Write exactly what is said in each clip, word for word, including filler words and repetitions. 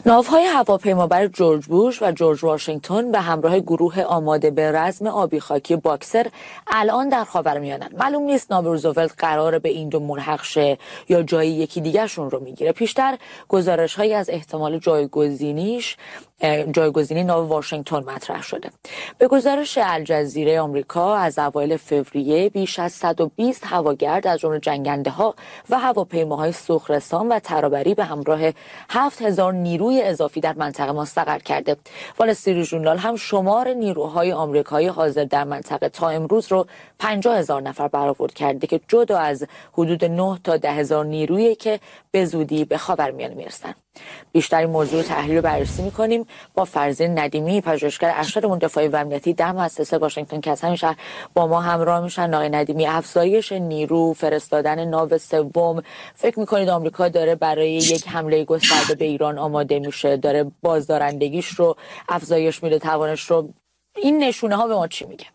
ناوهای هواپیمابر جورج بوش و جورج واشنگتن به همراه گروه آماده به رزم آبی خاکی باکسر الان در خاورمیانه‌اند. معلوم نیست ناو روزولت قراره به این دو ملحق شه یا جای یکی دیگرشون رو میگیره. پیشتر گزارش‌هایی از احتمال جایگزینیش جایگزینی ناو واشنگتن مطرح شده. به گزارش الجزیره آمریکا از اوایل فوریه بیش از صد و بیست هواگرد از جمله جنگنده‌ها و هواپیماهای سوخرسان و ترابری به همراه هفت هزار نیروی اضافی در منطقه مستقر کرده. وال استریت ژورنال هم شمار نیروهای آمریکایی حاضر در منطقه تا امروز رو پنجاه هزار نفر برآورد کرده که جدا از حدود نه تا ده هزار نیرویی که به زودی به خاورمیانه میرسن. بیشتر موضوع تحلیل رو بررسی می‌کنیم با فرزین ندیمی، پژوهشگر ارشد علوم دفاعی و امنیتی در مؤسسه واشنگتن که از همین شهر با ما همراه میشن. آقای ندیمی، افزایش نیرو، فرستادن ناو سوم، فکر می‌کنید آمریکا داره برای یک حمله گسترده به ایران آماده میشه، داره بازدارندگیش رو افزایش میده، توانش رو؟ این نشونه ها به ما چی میگه؟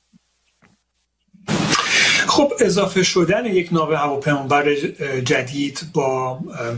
خب اضافه شدن یک ناو هواپیمابر جدید با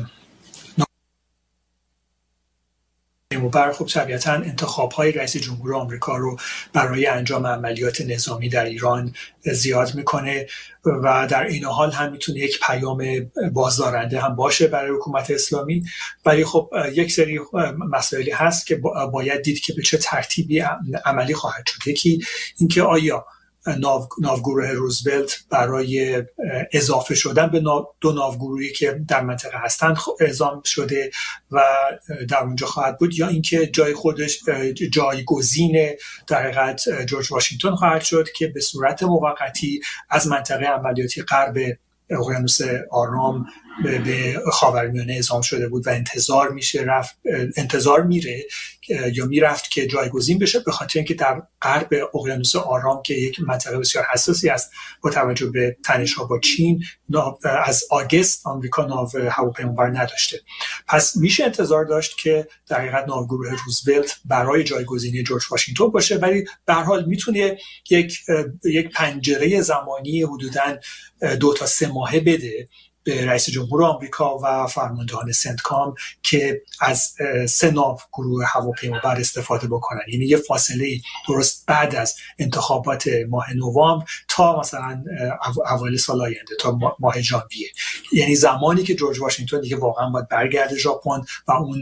بر خب طبیعتاً انتخاب‌های رئیس جمهور آمریکا رو برای انجام عملیات نظامی در ایران زیاد میکنه و در این حال هم میتونه یک پیام بازدارنده هم باشه برای حکومت اسلامی. ولی خب یک سری مسائلی هست که باید دید که به چه ترتیبی عملی خواهد شد. یکی اینکه آیا ناو ناوگروه روزولت برای اضافه شدن به ناو دو ناوگروهی که در منطقه هستند اعزام شده و در اونجا خواهد بود، یا اینکه جای خودش جایگزین در حقیقت جورج واشنگتن خواهد شد که به صورت موقتی از منطقه عملیاتی غرب اقیانوس آرام به خاورمیانه اعزام شده بود و انتظار میشه رفت انتظار میره یا میرفت که جایگزین بشه، به خاطر اینکه در غرب اقیانوس آرام که یک منطقه بسیار حساسی است با توجه به تنش‌ها با چین، از آگوست آمریکا ناو هواپیمابر نداشته. پس میشه انتظار داشت که در حقیقت ناوگروه روزولت برای جایگزینی جورج واشنگتن باشه، ولی به هر حال میتونه یک یک پنجره زمانی حدوداً دو تا سه ماهه بده به رئیس جمهور آمریکا و فرماندهان سنتکام که از سه ناو گروه هواپیمابر استفاده بکنن. یعنی یه فاصله درست بعد از انتخابات ماه نوامبر تا مثلا اوایل سال آینده، تا ماه ژانویه، یعنی زمانی که جورج واشنگتن دیگه واقعا باید برگرده ژاپن و اون